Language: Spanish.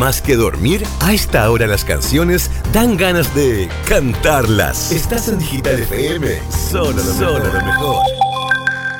Más que dormir, a esta hora las canciones dan ganas de cantarlas. Estás en Digital FM, solo lo mejor.